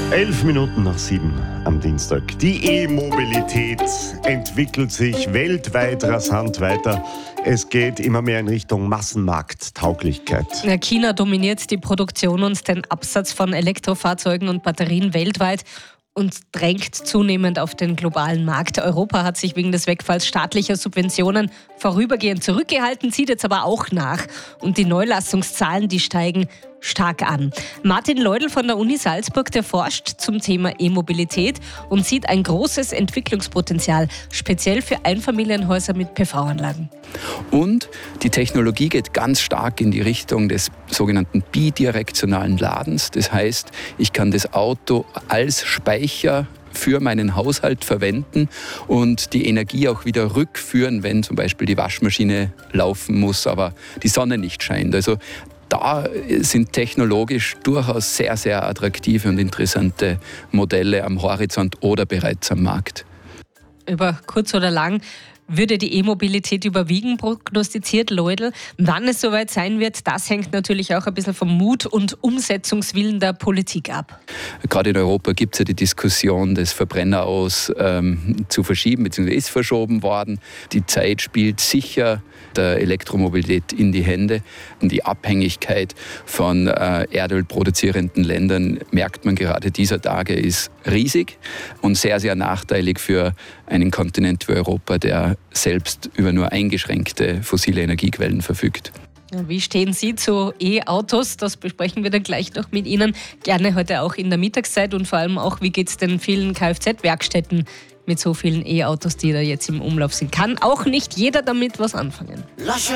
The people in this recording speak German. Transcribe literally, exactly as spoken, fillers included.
Elf Minuten nach sieben am Dienstag. Die E-Mobilität entwickelt sich weltweit rasant weiter. Es geht immer mehr in Richtung Massenmarkttauglichkeit. China dominiert die Produktion und den Absatz von Elektrofahrzeugen und Batterien weltweit und drängt zunehmend auf den globalen Markt. Europa hat sich wegen des Wegfalls staatlicher Subventionen vorübergehend zurückgehalten, zieht jetzt aber auch nach. Und die Neulassungszahlen, die steigen stark an. Martin Leudl von der Uni Salzburg, der forscht zum Thema E-Mobilität und sieht ein großes Entwicklungspotenzial, speziell für Einfamilienhäuser mit P V-Anlagen. Und die Technologie geht ganz stark in die Richtung des sogenannten bidirektionalen Ladens. Das heißt, ich kann das Auto als Speicher für meinen Haushalt verwenden und die Energie auch wieder rückführen, wenn zum Beispiel die Waschmaschine laufen muss, aber die Sonne nicht scheint. Also da sind technologisch durchaus sehr, sehr attraktive und interessante Modelle am Horizont oder bereits am Markt. Über kurz oder lang würde die E-Mobilität überwiegen, prognostiziert Leudl. Wann es soweit sein wird, das hängt natürlich auch ein bisschen vom Mut und Umsetzungswillen der Politik ab. Gerade in Europa gibt es ja die Diskussion, das Verbrenner aus ähm, zu verschieben, beziehungsweise ist verschoben worden. Die Zeit spielt sicher der Elektromobilität in die Hände. Und die Abhängigkeit von äh, Erdöl produzierenden Ländern, merkt man gerade dieser Tage, ist riesig und sehr, sehr nachteilig für einen Kontinent wie Europa, der selbst über nur eingeschränkte fossile Energiequellen verfügt. Wie stehen Sie zu E-Autos? Das besprechen wir dann gleich noch mit Ihnen. Gerne heute auch in der Mittagszeit und vor allem auch, wie geht es den vielen Kfz-Werkstätten mit so vielen E-Autos, die da jetzt im Umlauf sind? Kann auch nicht jeder damit was anfangen.